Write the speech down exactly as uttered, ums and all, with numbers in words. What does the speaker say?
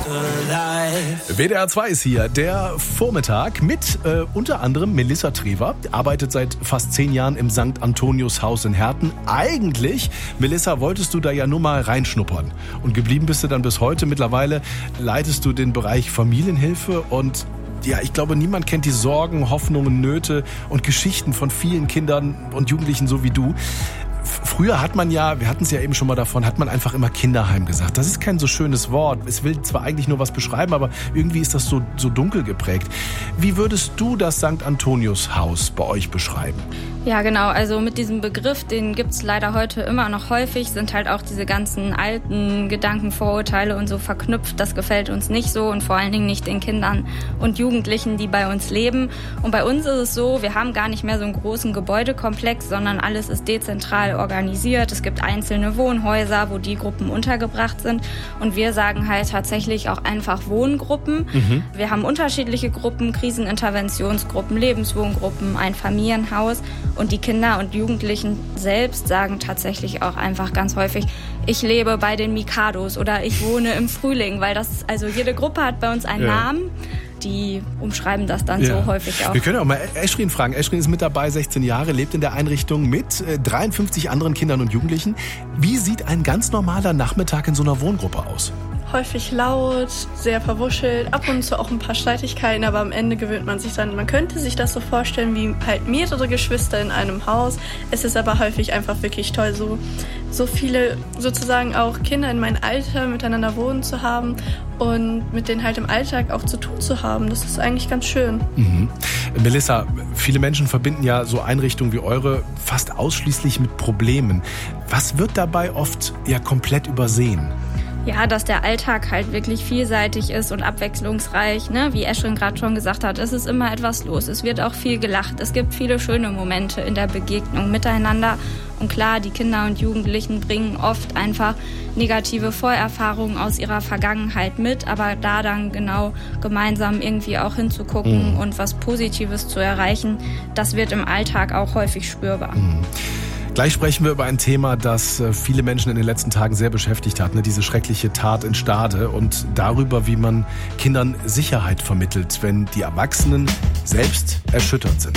W D R zwei ist hier, der Vormittag mit äh, unter anderem Melissa Trever, arbeitet seit fast zehn Jahren im Sankt Antonius Haus in Herten. Eigentlich, Melissa, wolltest du da ja nur mal reinschnuppern und geblieben bist du dann bis heute. Mittlerweile leitest du den Bereich Familienhilfe und ja, ich glaube, niemand kennt die Sorgen, Hoffnungen, Nöte und Geschichten von vielen Kindern und Jugendlichen so wie du. Früher hat man ja, wir hatten es ja eben schon mal davon, hat man einfach immer Kinderheim gesagt. Das ist kein so schönes Wort. Es will zwar eigentlich nur was beschreiben, aber irgendwie ist das so, so dunkel geprägt. Wie würdest du das Sankt Antonius Haus bei euch beschreiben? Ja, genau. Also mit diesem Begriff, den gibt's leider heute immer noch häufig, sind halt auch diese ganzen alten Gedanken, Vorurteile und so verknüpft. Das gefällt uns nicht so und vor allen Dingen nicht den Kindern und Jugendlichen, die bei uns leben. Und bei uns ist es so, wir haben gar nicht mehr so einen großen Gebäudekomplex, sondern alles ist dezentral organisiert. Es gibt einzelne Wohnhäuser, wo die Gruppen untergebracht sind. Und wir sagen halt tatsächlich auch einfach Wohngruppen. Mhm. Wir haben unterschiedliche Gruppen, Kriseninterventionsgruppen, Lebenswohngruppen, ein Familienhaus. Und die Kinder und Jugendlichen selbst sagen tatsächlich auch einfach ganz häufig, ich lebe bei den Mikados oder ich wohne im Frühling, weil das, also jede Gruppe hat bei uns einen ja. Namen. Die umschreiben das dann ja. so häufig auch. Wir können auch mal Eschrin fragen. Eschrin ist mit dabei, sechzehn Jahre, lebt in der Einrichtung mit dreiundfünfzig anderen Kindern und Jugendlichen. Wie sieht ein ganz normaler Nachmittag in so einer Wohngruppe aus? Häufig laut, sehr verwuschelt, ab und zu auch ein paar Streitigkeiten, aber am Ende gewöhnt man sich dann. Man könnte sich das so vorstellen wie halt mehrere Geschwister in einem Haus. Es ist aber häufig einfach wirklich toll, so, so viele sozusagen auch Kinder in meinem Alter miteinander wohnen zu haben und mit denen halt im Alltag auch zu tun zu haben. Das ist eigentlich ganz schön. Mhm. Melissa, viele Menschen verbinden ja so Einrichtungen wie eure fast ausschließlich mit Problemen. Was wird dabei oft ja komplett übersehen? Ja, dass der Alltag halt wirklich vielseitig ist und abwechslungsreich, ne? Wie Eschrin gerade schon gesagt hat, es ist immer etwas los. Es wird auch viel gelacht. Es gibt viele schöne Momente in der Begegnung miteinander. Und klar, die Kinder und Jugendlichen bringen oft einfach negative Vorerfahrungen aus ihrer Vergangenheit mit. Aber da dann genau gemeinsam irgendwie auch hinzugucken mhm. und was Positives zu erreichen, das wird im Alltag auch häufig spürbar. Mhm. Gleich sprechen wir über ein Thema, das viele Menschen in den letzten Tagen sehr beschäftigt hat, ne? Diese schreckliche Tat in Stade und darüber, wie man Kindern Sicherheit vermittelt, wenn die Erwachsenen selbst erschüttert sind.